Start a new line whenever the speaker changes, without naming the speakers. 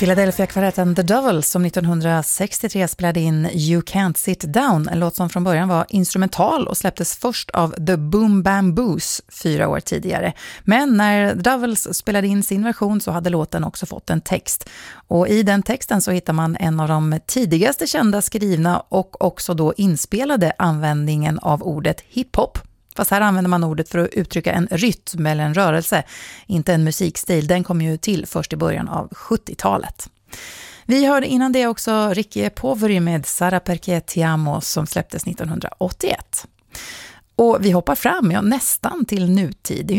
Philadelphia-kvartetten The Dovels som 1963 spelade in You Can't Sit Down, en låt som från början var instrumental och släpptes först av The Boom Bamboos 4 år tidigare. Men när The Dovels spelade in sin version så hade låten också fått en text. Och i den texten så hittar man en av de tidigaste kända skrivna och också då inspelade användningen av ordet hiphop. Fast här använder man ordet för att uttrycka en rytm eller en rörelse, inte en musikstil. Den kom ju till först i början av 70-talet. Vi hörde innan det också Ricky Poveri med Sarà perché ti amo som släpptes 1981. Och vi hoppar fram nästan till nutid.